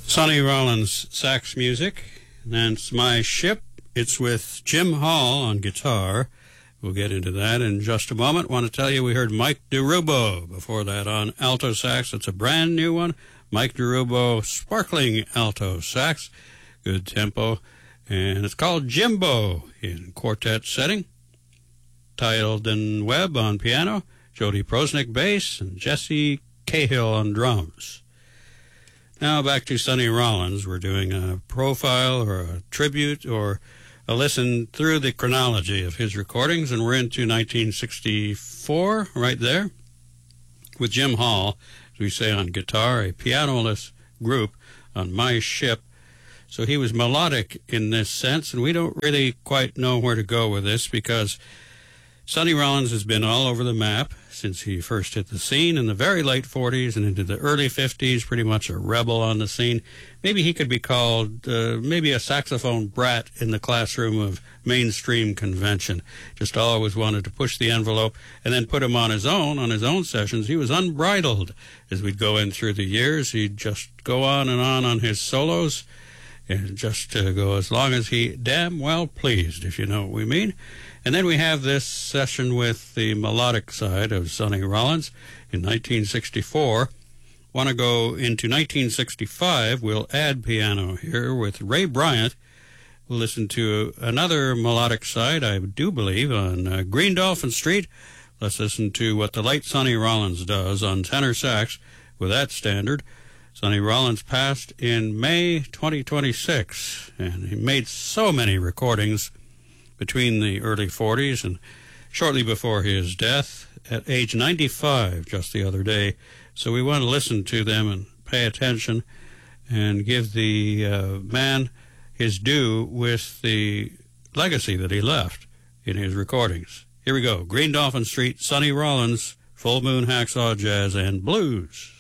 Sonny Rollins sax music. That's My Ship. It's with Jim Hall on guitar. We'll get into that in just a moment. Want to tell you we heard Mike DeRubo before that on alto sax. It's a brand new one. Mike DeRubo, sparkling alto sax. Good tempo. And it's called Jimbo in quartet setting. Tyldon Webb on piano, Jody Prosnick bass, and Jesse Cahill on drums. Now back to Sonny Rollins. We're doing a profile or a tribute or a listen through the chronology of his recordings, and we're into 1964 right there with Jim Hall, as we say on guitar, a pianoless group on My Ship. So he was melodic in this sense, and we don't really quite know where to go with this because Sonny Rollins has been all over the map since he first hit the scene in the very late 40s and into the early 50s, pretty much a rebel on the scene. Maybe he could be called maybe a saxophone brat in the classroom of mainstream convention. Just always wanted to push the envelope and then put him on his own sessions. He was unbridled as we'd go in through the years. He'd just go on his solos and just go as long as he damn well pleased, if you know what we mean. And then we have this session with the melodic side of Sonny Rollins in 1964. Want to go into 1965. We'll add piano here with Ray Bryant. We'll listen to another melodic side, I do believe, on Green Dolphin Street. Let's listen to what the late Sonny Rollins does on tenor sax with that standard. Sonny Rollins passed in May 2026, and he made so many recordings between the early 40s and shortly before his death at age 95 just the other day. So we want to listen to them and pay attention and give the man his due with the legacy that he left in his recordings. Here we go. Green Dolphin Street, Sonny Rollins, Full Moon Hacksaw Jazz and Blues.